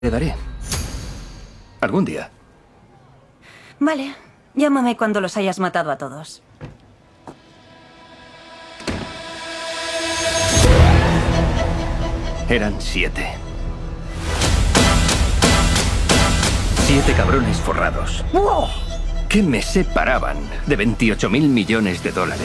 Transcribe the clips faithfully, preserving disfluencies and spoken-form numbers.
Te daré. Algún día. Vale. Llámame cuando los hayas matado a todos. Eran siete. Siete cabrones forrados. ¡Wow! Que me separaban de veintiocho mil millones de dólares.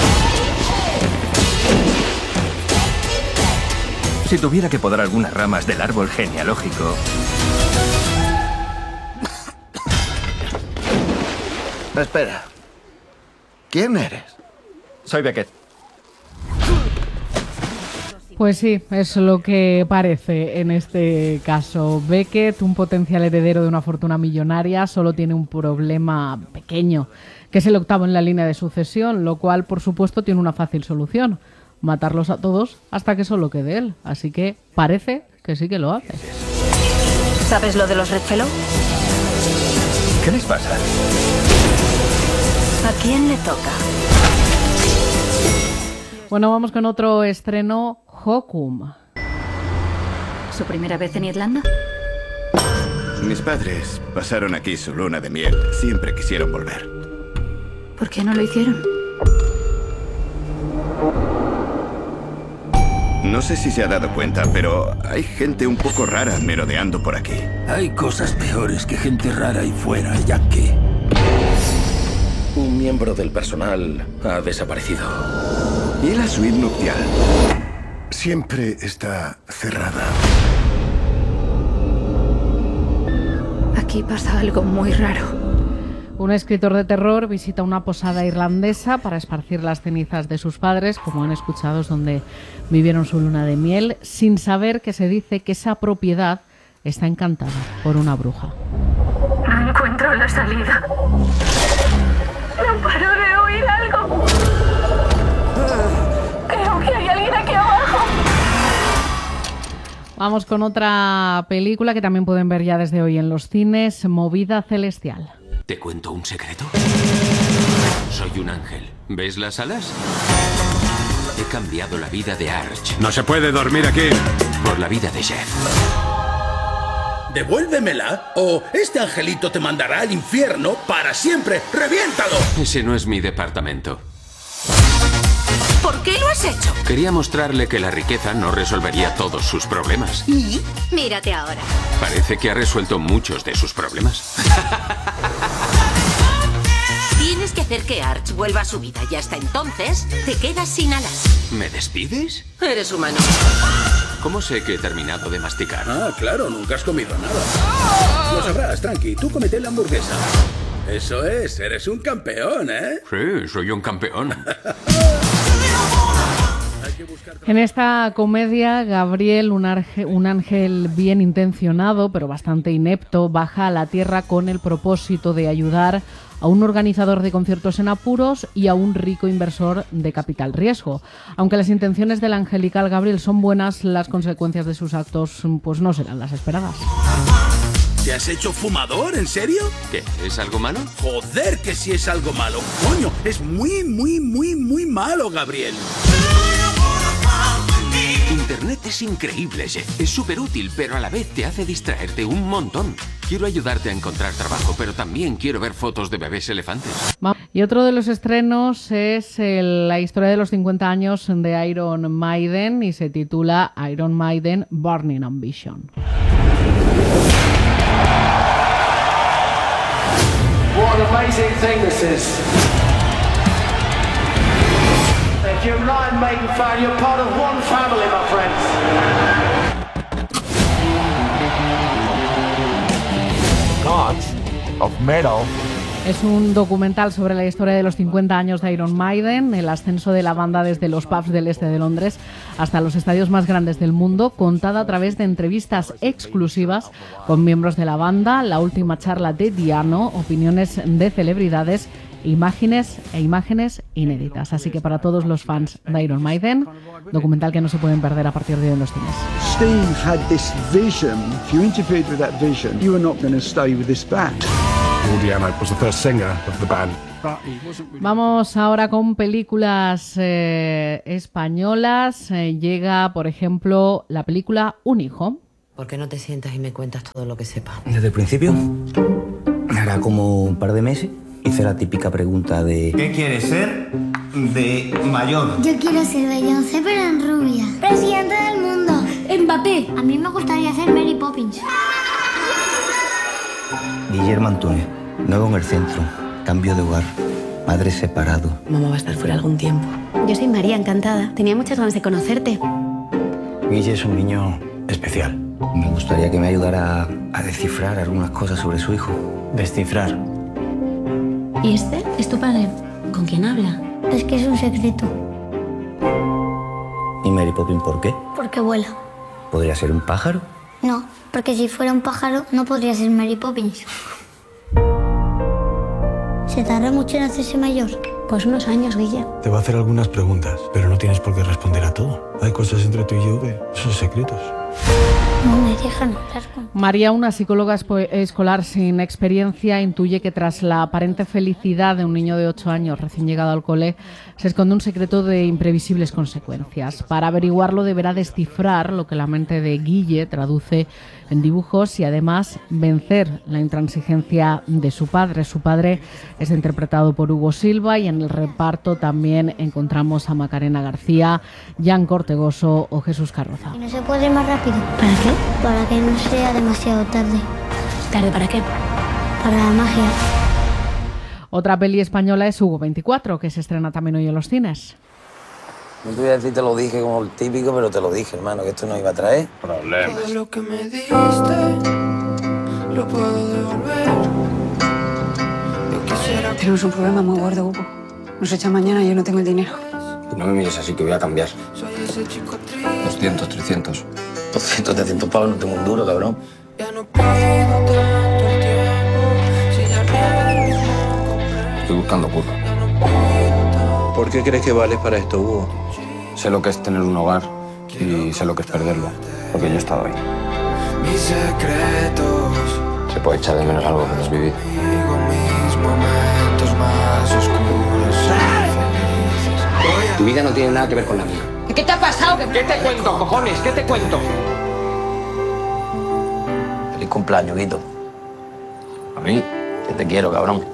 Si tuviera que podar algunas ramas del árbol genealógico... Espera. ¿Quién eres? Soy Beckett. Pues sí, es lo que parece en este caso. Beckett, un potencial heredero de una fortuna millonaria, solo tiene un problema pequeño, que es el octavo en la línea de sucesión, lo cual, por supuesto, tiene una fácil solución: matarlos a todos hasta que solo quede él. Así que parece que sí que lo hace. ¿Sabes lo de los Redfellow? ¿Qué les pasa? ¿A quién le toca? Bueno, vamos con otro estreno, Hokum. ¿Su primera vez en Irlanda? Mis padres pasaron aquí su luna de miel. Siempre quisieron volver. ¿Por qué no lo hicieron? No sé si se ha dado cuenta, pero hay gente un poco rara merodeando por aquí. Hay cosas peores que gente rara ahí fuera, Yankee. Un miembro del personal ha desaparecido. ¿Y la suite nupcial? Siempre está cerrada. Aquí pasa algo muy raro. Un escritor de terror visita una posada irlandesa para esparcir las cenizas de sus padres, como han escuchado, es donde vivieron su luna de miel, sin saber que se dice que esa propiedad está encantada por una bruja. No encuentro la salida. No paro de oír algo. Creo que hay alguien aquí abajo. Vamos con otra película que también pueden ver ya desde hoy en los cines, Movida Celestial. ¿Te cuento un secreto? Soy un ángel. ¿Ves las alas? He cambiado la vida de Arch. No se puede dormir aquí. Por la vida de Jeff. Devuélvemela o este angelito te mandará al infierno para siempre. ¡Reviéntalo! Ese no es mi departamento. ¿Por qué lo has hecho? Quería mostrarle que la riqueza no resolvería todos sus problemas. ¿Y? Mírate ahora. Parece que ha resuelto muchos de sus problemas. Tienes que hacer que Arch vuelva a su vida y hasta entonces te quedas sin alas. ¿Me despides? Eres humano. ¿Cómo sé que he terminado de masticar? Ah, claro, nunca has comido nada. Lo sabrás, tranqui, tú comete la hamburguesa. Eso es, eres un campeón, ¿eh? Sí, soy un campeón. En esta comedia, Gabriel, un, arge, un ángel bien intencionado, pero bastante inepto, baja a la tierra con el propósito de ayudar a un organizador de conciertos en apuros y a un rico inversor de capital riesgo. Aunque las intenciones del angelical Gabriel son buenas, las consecuencias de sus actos pues no serán las esperadas. ¿Te has hecho fumador? ¿En serio? ¿Qué? ¿Es algo malo? Joder, que sí es algo malo. Coño, es muy, muy, muy, muy malo, Gabriel. Internet es increíble, Jeff. Es súper útil, pero a la vez te hace distraerte un montón. Quiero ayudarte a encontrar trabajo, pero también quiero ver fotos de bebés elefantes. Y otro de los estrenos es el, la historia de los cincuenta años de Iron Maiden y se titula Iron Maiden Burning Ambition. What an amazing thing this is. If you're an Iron Maiden fan, you're part of one family, my friends. Gods of Metal. Es un documental sobre la historia de los cincuenta años de Iron Maiden, el ascenso de la banda desde los pubs del este de Londres hasta los estadios más grandes del mundo, contada a través de entrevistas exclusivas con miembros de la banda, la última charla de Diano, opiniones de celebridades, imágenes e imágenes inéditas. Así que para todos los fans de Iron Maiden, documental que no se pueden perder a partir de hoy en los cines. Steve had this vision. If you interfered with that vision, you were not going to stay with this band. Paul Di'Anno was the first singer of the band. Vamos ahora con películas eh, españolas. Eh, llega, por ejemplo, la película Un hijo. ¿Por qué no te sientas y me cuentas todo lo que sepas? Desde el principio, hará como un par de meses, hice la típica pregunta de... ¿Qué quieres ser de mayor? Yo quiero ser Beyoncé, pero en rubia. Presidente del mundo. Mbappé. A mí me gustaría ser Mary Poppins. Guillermo Antúnez, nuevo en el centro, cambio de hogar, madre separado. Mamá va a estar fuera algún tiempo. Yo soy María, encantada. Tenía muchas ganas de conocerte. Guille es un niño especial. Me gustaría que me ayudara a descifrar algunas cosas sobre su hijo. Descifrar. ¿Y este? ¿Es tu padre? ¿Con quién habla? Es que es un secreto. ¿Y Mary Poppins por qué? Porque vuela. ¿Podría ser un pájaro? No, porque si fuera un pájaro no podría ser Mary Poppins. ¿Se tarda mucho en hacerse mayor? Pues unos años, Guille. Te va a hacer algunas preguntas, pero no tienes por qué responder a todo. Hay cosas entre tú y yo que son secretos. No me dejan hablar con... María, una psicóloga escolar sin experiencia, intuye que tras la aparente felicidad de un niño de ocho años recién llegado al cole, se esconde un secreto de imprevisibles consecuencias. Para averiguarlo deberá descifrar lo que la mente de Guille traduce en dibujos y además vencer la intransigencia de su padre. Su padre es interpretado por Hugo Silva y en el reparto también encontramos a Macarena García, Jan Cortegoso o Jesús Carroza. ¿Y no se puede ir más rápido? ¿Para qué? Para que no sea demasiado tarde. ¿Tarde para qué? Para la magia. Otra peli española es Hugo veinticuatro, que se estrena también hoy en los cines. No te voy a decir, te lo dije como el típico, pero te lo dije, hermano, que esto no iba a traer problemas. Todo lo que me diste, lo puedo devolver. Yo quisiera... Tenemos un problema muy gordo, Hugo. Nos echa mañana y yo no tengo el dinero. Y no me mires así, que voy a cambiar. Soy ese chico triste. doscientos, trescientos. doscientos, trescientos pavos, no tengo un duro, cabrón. Ya no pido tanto el tiempo, si ya pierdo. Estoy buscando curro. ¿Por qué crees que vales para esto, Hugo? Sé lo que es tener un hogar y sé lo que es perderlo, porque yo he estado ahí. Mis secretos. Se puede echar de menos algo que has vivido. Digo mis momentos más oscuros y felices. Tu vida no tiene nada que ver con la mía. ¿Qué te ha pasado? ¿Qué te cuento, cojones? ¿Qué te cuento? Feliz cumpleaños, Guito. A mí, que te quiero, cabrón.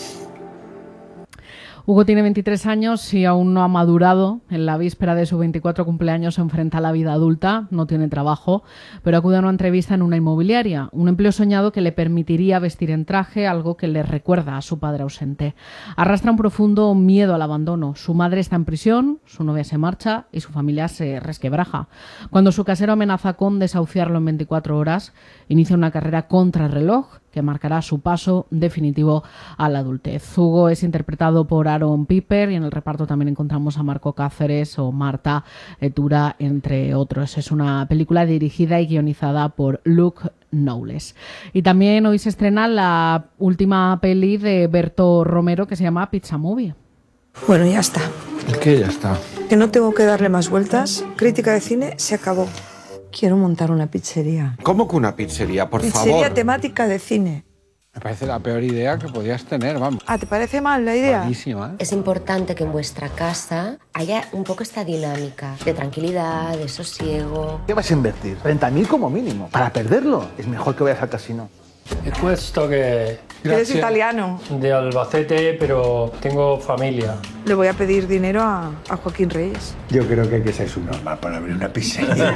Hugo tiene veintitrés años y aún no ha madurado. En la víspera de su veinticuatro cumpleaños se enfrenta a la vida adulta, no tiene trabajo, pero acude a una entrevista en una inmobiliaria, un empleo soñado que le permitiría vestir en traje, algo que le recuerda a su padre ausente. Arrastra un profundo miedo al abandono. Su madre está en prisión, su novia se marcha y su familia se resquebraja. Cuando su casero amenaza con desahuciarlo en veinticuatro horas, inicia una carrera contrarreloj que marcará su paso definitivo a la adultez. Hugo es interpretado por Aaron Piper y en el reparto también encontramos a Marco Cáceres o Marta Etura, entre otros. Es una película dirigida y guionizada por Luke Knowles. Y también hoy se estrena la última peli de Berto Romero que se llama Pizza Movie. Bueno, ya está. ¿El qué ya está? Que no tengo que darle más vueltas. Crítica de cine se acabó. Quiero montar una pizzería. ¿Cómo que una pizzería, por Pizzería favor? temática de cine. Me parece la peor idea que podías tener, vamos. Ah, ¿te parece mal la idea? Buenísima. Es importante que en vuestra casa haya un poco esta dinámica de tranquilidad, de sosiego. ¿Qué vas a invertir? treinta mil como mínimo. Para perderlo, es mejor que vayas al casino. He puesto que... Eres italiano. De Albacete, pero tengo familia. Le voy a pedir dinero a, a Joaquín Reyes. Yo creo que hay que ser subnormal para abrir una pizzería.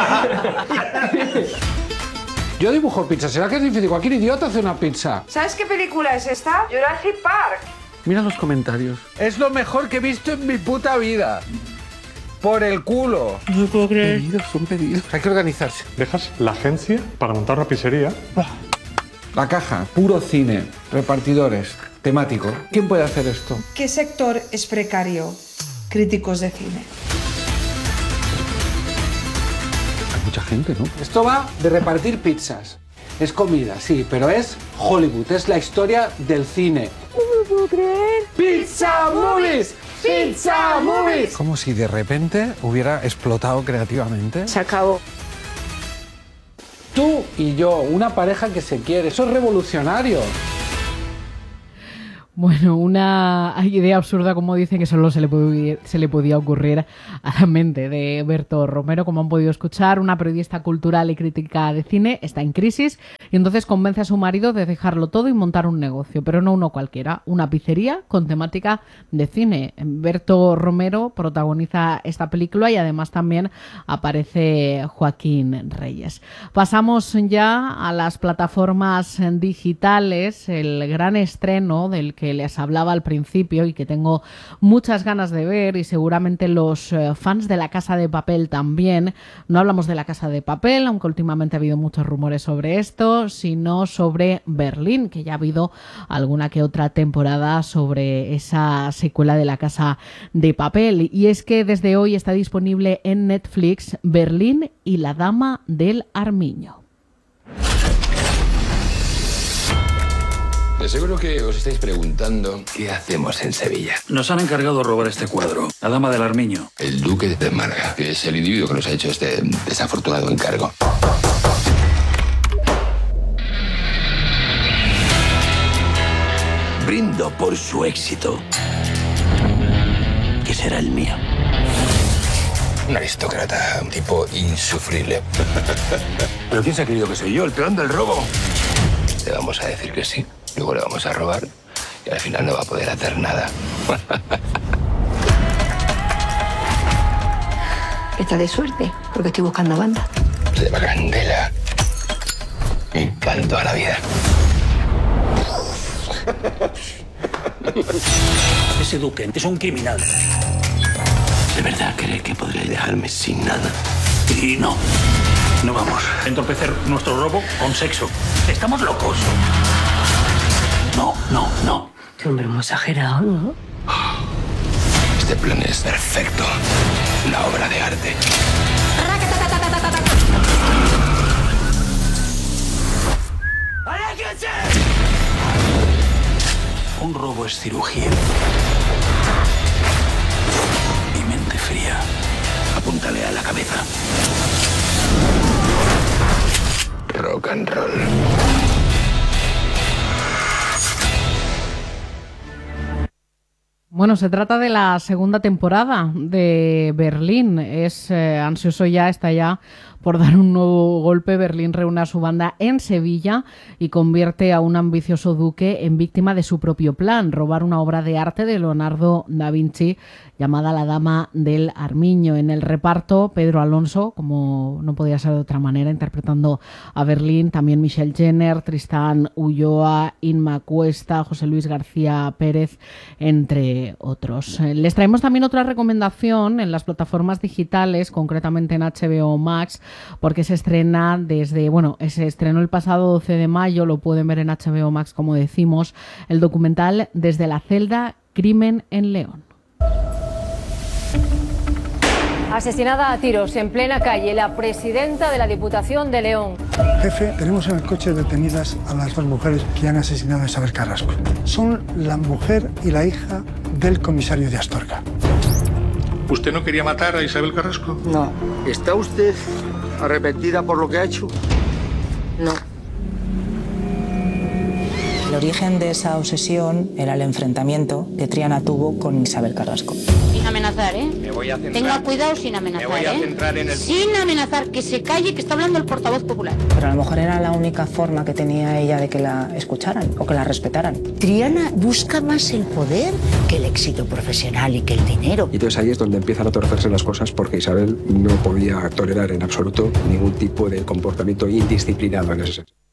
Yo dibujo pizza. ¿Será que es difícil? Cualquier idiota hace una pizza. ¿Sabes qué película es esta? Jurassic Park. Mira los comentarios. Es lo mejor que he visto en mi puta vida. Por el culo. No lo puedo creer. Pedidos, son pedidos. Hay que organizarse. ¿Dejas la agencia para montar una pizzería? La caja, puro cine, repartidores, temático. ¿Quién puede hacer esto? ¿Qué sector es precario? Críticos de cine. Hay mucha gente, ¿no? Esto va de repartir pizzas. Es comida, sí, pero es Hollywood, es la historia del cine. No me lo puedo creer. ¡Pizza Movies! ¡Pizza Movies! Como si de repente hubiera explotado creativamente. Se acabó. Tú y yo, una pareja que se quiere, eso es revolucionario. Bueno, una idea absurda, como dicen, que solo se le, puede, se le podía ocurrir a la mente de Berto Romero. Como han podido escuchar, una periodista cultural y crítica de cine está en crisis y entonces convence a su marido de dejarlo todo y montar un negocio, pero no uno cualquiera, una pizzería con temática de cine. Berto Romero protagoniza esta película y además también aparece Joaquín Reyes. Pasamos ya a las plataformas digitales, el gran estreno del que les hablaba al principio y que tengo muchas ganas de ver, y seguramente los eh, fans de La Casa de Papel también. No hablamos de La Casa de Papel, aunque últimamente ha habido muchos rumores sobre esto, sino sobre Berlín, que ya ha habido alguna que otra temporada sobre esa secuela de La Casa de Papel. Y es que desde hoy está disponible en Netflix Berlín y la Dama del Armiño. De seguro que os estáis preguntando qué hacemos en Sevilla. Nos han encargado de robar este cuadro, la Dama del Armiño. El duque de Marga, que es el individuo que nos ha hecho este desafortunado encargo. Brindo por su éxito, que será el mío. Un aristócrata, un tipo insufrible. ¿Pero quién se ha creído que soy yo, el peón del robo? Le vamos a decir que sí, luego le vamos a robar y al final no va a poder hacer nada. Está de suerte, porque estoy buscando banda. Se llama Candela. Me encantó a la vida. Ese duque es un criminal. ¿De verdad cree que podría dejarme sin nada? Y no. No vamos a entorpecer nuestro robo con sexo. Estamos locos. No, no, no. Este hombre muy exagerado, ¿no? Este plan es perfecto. Una obra de arte. Un robo es cirugía. Y mente fría. Apúntale a la cabeza. Rock and roll. Bueno, se trata de la segunda temporada de Berlín. Es eh, ansioso ya, está ya por dar un nuevo golpe. Berlín reúne a su banda en Sevilla y convierte a un ambicioso duque en víctima de su propio plan, robar una obra de arte de Leonardo da Vinci llamada La Dama del Armiño. En el reparto, Pedro Alonso, como no podía ser de otra manera, interpretando a Berlín, también Michelle Jenner, Tristán Ulloa, Inma Cuesta, José Luis García Pérez, entre otros. Les traemos también otra recomendación en las plataformas digitales, concretamente en H B O Max, porque se estrena desde, bueno, se estrenó el pasado doce de mayo, lo pueden ver en H B O Max, como decimos, el documental Desde la celda, Crimen en León. Asesinada a tiros en plena calle la presidenta de la Diputación de León. Jefe, tenemos en el coche detenidas a las dos mujeres que han asesinado a Isabel Carrasco. Son la mujer y la hija del comisario de Astorga. ¿Usted no quería matar a Isabel Carrasco? No. ¿Está usted arrepentida por lo que ha hecho? No. El origen de esa obsesión era el enfrentamiento que Triana tuvo con Isabel Carrasco. Sin amenazar, ¿eh? Me voy a centrar. Tenga cuidado sin amenazar, Me voy a ¿eh? centrar en el... Sin amenazar, que se calle, que está hablando el portavoz popular. Pero a lo mejor era la única forma que tenía ella de que la escucharan o que la respetaran. Triana busca más el poder que el éxito profesional y que el dinero. Y entonces ahí es donde empiezan a torcerse las cosas, porque Isabel no podía tolerar en absoluto ningún tipo de comportamiento indisciplinado en ese sentido.